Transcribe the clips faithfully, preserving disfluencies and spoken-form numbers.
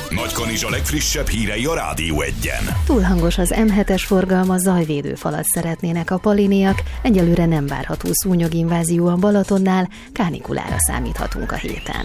Nagykanizsa legfrissebb hírei a Rádió Egyen. Túl hangos az em hetes forgalma, zajvédőfalat szeretnének a paliniak, egyelőre nem várható szúnyoginvázió a Balatonnál, kánikulára számíthatunk a héten.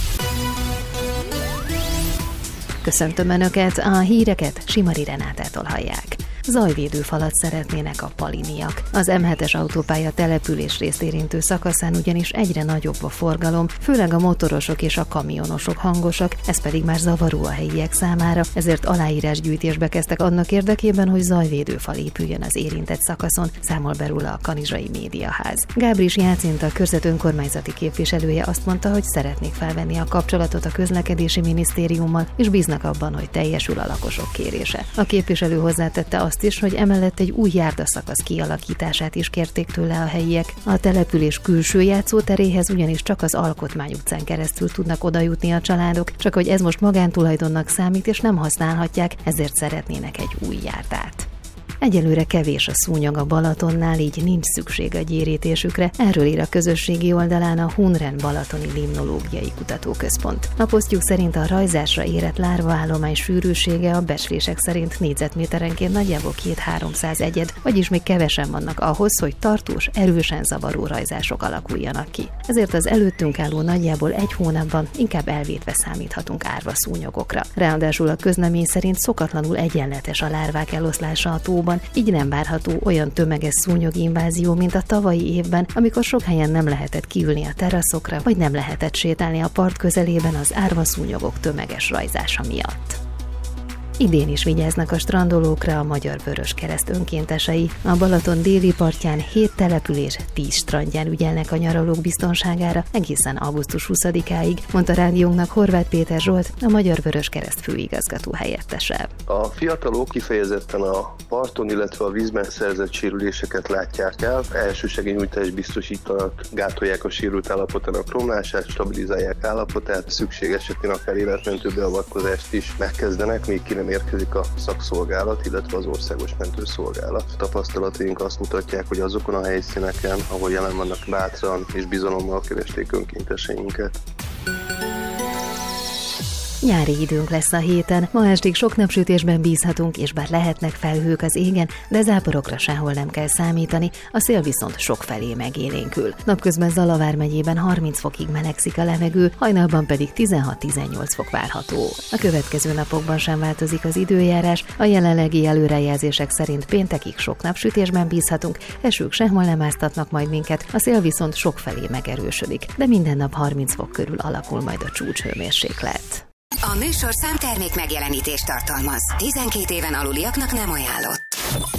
Köszöntöm Önöket, a híreket Simari Renátától hallják. Zajvédőfalat szeretnének a paliniak. Az em hetes autópálya településrészt érintő szakaszán ugyanis egyre nagyobb a forgalom, főleg a motorosok és a kamionosok hangosak, ez pedig már zavaró a helyiek számára, ezért aláírásgyűjtésbe kezdtek annak érdekében, hogy zajvédőfal épüljön az érintett szakaszon, számol be róla a Kanizsai Médiaház. Gábris Jácinta, a körzet önkormányzati képviselője azt mondta, hogy szeretnék felvenni a kapcsolatot a közlekedési minisztériummal, és bíznak abban, hogy teljesül a lakosok kérése. A képviselő hozzátette azt is, hogy emellett egy új járdaszakasz kialakítását is kérték tőle a helyiek. A település külső játszóteréhez ugyanis csak az Alkotmány utcán keresztül tudnak odajutni a családok, csak hogy ez most magántulajdonnak számít és nem használhatják, ezért szeretnének egy új járdát. Egyelőre kevés a szúnyog a Balatonnál, így nincs szükség a gyérítésükre, erről ír a közösségi oldalán a Hunren Balatoni Limnológiai Kutatóközpont. A posztjuk szerint a rajzásra érett lárvaállomány sűrűsége a becslések szerint négyzetméterenként nagyjából két-háromszáz egyed, vagyis még kevesen vannak ahhoz, hogy tartós, erősen zavaró rajzások alakuljanak ki. Ezért az előttünk álló nagyjából egy hónapban inkább elvétve számíthatunk árva szúnyogokra. Ráadásul a közlemény szerint szokatlanul egyenletes a lárvák eloszlása a tóban, így nem várható olyan tömeges szúnyoginvázió, mint a tavalyi évben, amikor sok helyen nem lehetett kiülni a teraszokra, vagy nem lehetett sétálni a part közelében az árvaszúnyogok tömeges rajzása miatt. Idén is vigyáznak a strandolókra a Magyar Vöröskereszt önkéntesei. A Balaton déli partján hét település tíz strandján ügyelnek a nyaralók biztonságára egészen augusztus huszadikáig, mondta rádiónknak Horváth Péter Zsolt, a Magyar Vöröskereszt főigazgató helyettese. A fiatalok kifejezetten a parton, illetve a vízben szerzett sérüléseket látják el, elsősegélynyújtást biztosítanak, gátolják a sérült állapotának romlását, stabilizálják állapotát, szükség esetén akár életmentő beavatkozást is megkezdenek, még ki nem érkezik a szakszolgálat, illetve az országos mentőszolgálat. Tapasztalataink azt mutatják, hogy azokon a helyszíneken, ahol jelen vannak, bátran és bizalommal keresték önkénteseinket. Nyári időnk lesz a héten, ma estig sok napsütésben bízhatunk, és bár lehetnek felhők az égen, de záporokra sehol nem kell számítani, a szél viszont sokfelé megélénkül. Napközben Zala vármegyében harminc fokig melegszik a levegő, hajnalban pedig tizenhat-tizennyolc fok várható. A következő napokban sem változik az időjárás, a jelenlegi előrejelzések szerint péntekig sok napsütésben bízhatunk, esők sehol nem áztatnak majd minket, a szél viszont sokfelé megerősödik, de minden nap harminc fok körül alakul majd a csúcshőmérséklet. A műsorszám termék megjelenítést tartalmaz. tizenkét éven aluliaknak nem ajánlott.